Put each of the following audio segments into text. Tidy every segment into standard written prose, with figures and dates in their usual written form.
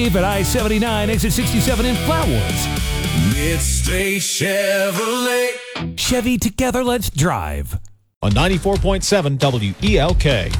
At I-79, exit 67 in Flat Woods. Midstay Chevrolet. Chevy, together, let's drive. On 94.7 WELK.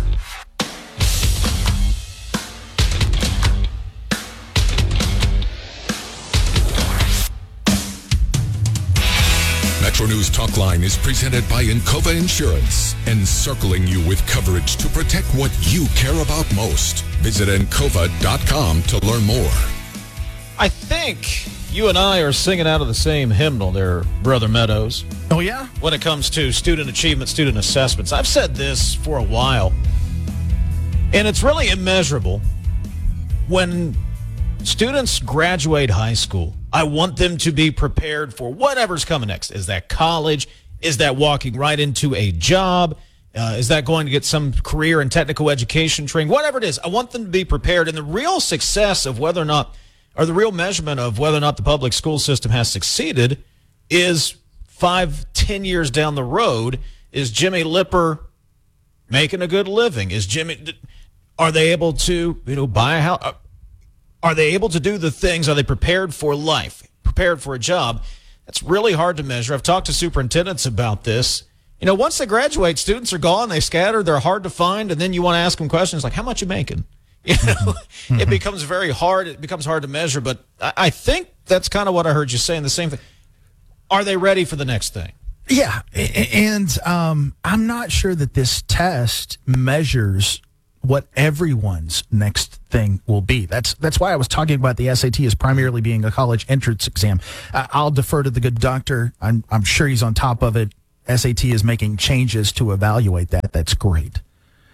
Metro News Talk Line is presented by Encova Insurance, encircling you with coverage to protect what you care about most. Visit Encova.com to learn more. I think you and I are singing out of the same hymnal there, Brother Meadows. Oh, yeah? When it comes to student achievement, student assessments. I've said this for a while, and it's really immeasurable. When students graduate high school, I want them to be prepared for whatever's coming next. Is that college? Is that walking right into a job? Is that going to get some career and technical education training? Whatever it is, I want them to be prepared. And the real success of whether or not, or the real measurement of whether or not the public school system has succeeded is 5-10 years down the road. Is Jimmy Lipper making a good living? Are they able to, buy a house? Are they able to do the things? Are they prepared for life, prepared for a job? That's really hard to measure. I've talked to superintendents about this. Once they graduate, students are gone, they scatter, they're hard to find, and then you want to ask them questions like, how much you making? It becomes very hard. It becomes hard to measure, but I think that's kind of what I heard you saying, the same thing. Are they ready for the next thing? Yeah, and I'm not sure that this test measures what everyone's next thing will be. That's why I was talking about the SAT as primarily being a college entrance exam. I'll defer to the good doctor. I'm sure he's on top of it. SAT is making changes to evaluate that. That's great.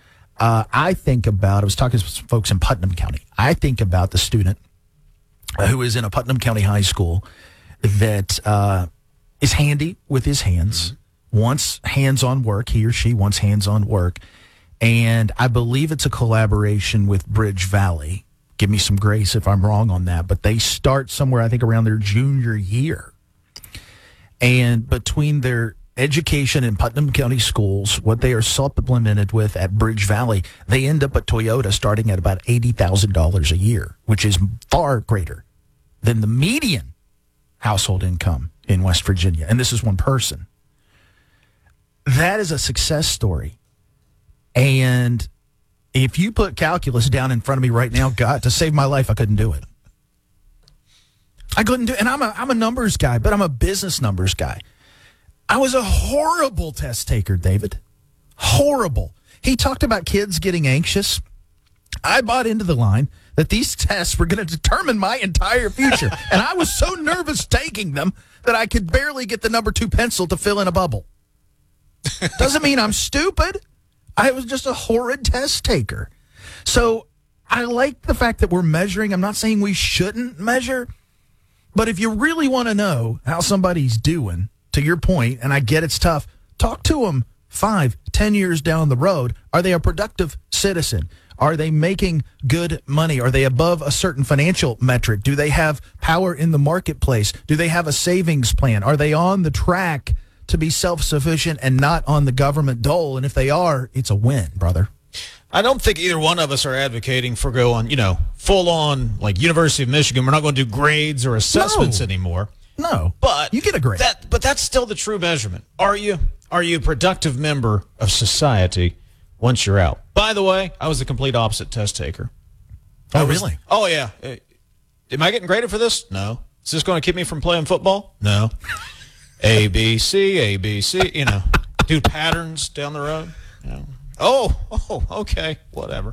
I was talking to some folks in Putnam County. I think about the student who is in a Putnam County high school that is handy with his hands, wants hands-on work. He or she wants hands-on work. And I believe it's a collaboration with Bridge Valley. Give me some grace if I'm wrong on that. But they start somewhere, I think, around their junior year. And between their education in Putnam County schools, what they are supplemented with at Bridge Valley, they end up at Toyota starting at about $80,000 a year, which is far greater than the median household income in West Virginia. And this is one person. That is a success story. And if you put calculus down in front of me right now, God, to save my life, I couldn't do it. I couldn't do it. And I'm a numbers guy, but I'm a business numbers guy. I was a horrible test taker, David. Horrible. He talked about kids getting anxious. I bought into the line that these tests were going to determine my entire future. And I was so nervous taking them that I could barely get the number 2 pencil to fill in a bubble. Doesn't mean I'm stupid. I was just a horrid test taker. So I like the fact that we're measuring. I'm not saying we shouldn't measure. But if you really want to know how somebody's doing, to your point, and I get it's tough, talk to them 5-10 years down the road. Are they a productive citizen? Are they making good money? Are they above a certain financial metric? Do they have power in the marketplace? Do they have a savings plan? Are they on the track to be self-sufficient and not on the government dole? And if they are, it's a win, brother. I don't think either one of us are advocating for going, full on like University of Michigan. We're not going to do grades or assessments anymore. No, but you get a grade. But that's still the true measurement. Are you a productive member of society once you're out? By the way, I was the complete opposite test taker. Really? Oh, yeah. Am I getting graded for this? No. Is this going to keep me from playing football? No. A, B, C, do patterns down the road. Oh, okay, whatever.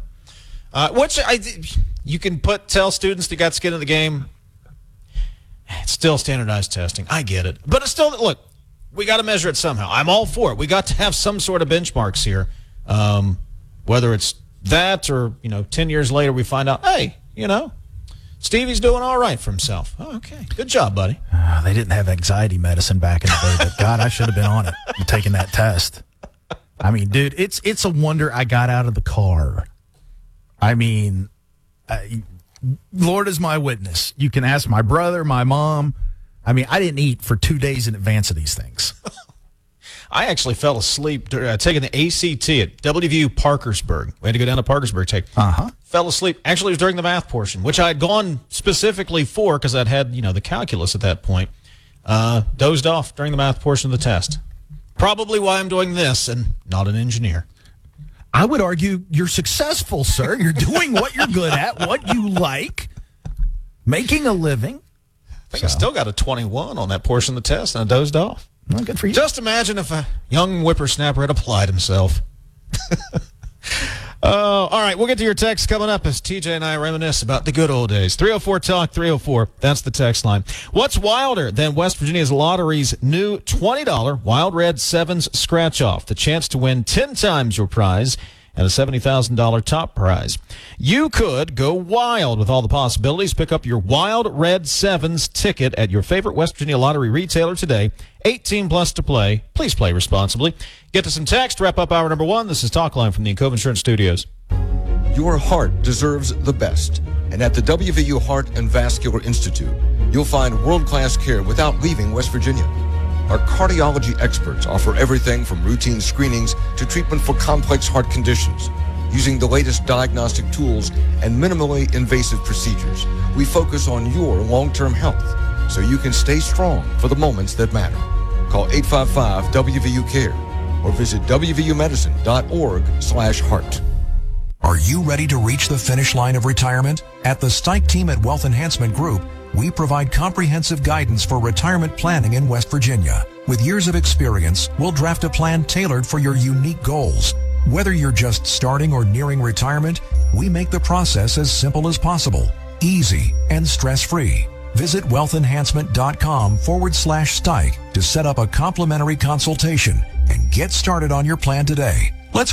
You can tell students that got skin in the game. It's still standardized testing. I get it. But it's still, look, we got to measure it somehow. I'm all for it. We got to have some sort of benchmarks here. Whether it's that or, 10 years later we find out, hey, Stevie's doing all right for himself. Oh, okay. Good job, buddy. They didn't have anxiety medicine back in the day, but God, I should have been on it and taking that test. I mean, dude, it's a wonder I got out of the car. I mean, Lord is my witness. You can ask my brother, my mom. I mean, I didn't eat for 2 days in advance of these things. I actually fell asleep taking the ACT at WVU Parkersburg. We had to go down to Parkersburg to take. Fell asleep. Actually, it was during the math portion, which I had gone specifically for because I'd had, the calculus at that point. Dozed off during the math portion of the test. Probably why I'm doing this and not an engineer. I would argue you're successful, sir. You're doing what you're good at, what you like, making a living. I think I still got a 21 on that portion of the test, and I dozed off. Well, good for you. Just imagine if a young whippersnapper had applied himself. All right, we'll get to your text coming up as TJ and I reminisce about the good old days. 304-TALK, 304. That's the text line. What's wilder than West Virginia's Lottery's new $20 Wild Red Sevens scratch-off? The chance to win 10 times your prize and a $70,000 top prize. You could go wild with all the possibilities. Pick up your Wild Red Sevens ticket at your favorite West Virginia Lottery retailer today. 18 plus to play. Please play responsibly. Get to some text. Wrap up hour number 1. This is Talk Line from the Encova Insurance Studios. Your heart deserves the best. And at the WVU Heart and Vascular Institute, you'll find world-class care without leaving West Virginia. Our cardiology experts offer everything from routine screenings to treatment for complex heart conditions. Using the latest diagnostic tools and minimally invasive procedures, we focus on your long-term health so you can stay strong for the moments that matter. Call 855-WVU-CARE or visit wvumedicine.org/heart. Are you ready to reach the finish line of retirement? At the Stike team at Wealth Enhancement Group, we provide comprehensive guidance for retirement planning in West Virginia. With years of experience, we'll draft a plan tailored for your unique goals. Whether you're just starting or nearing retirement, we make the process as simple as possible, easy, and stress-free. Visit wealthenhancement.com/Stike to set up a complimentary consultation and get started on your plan today.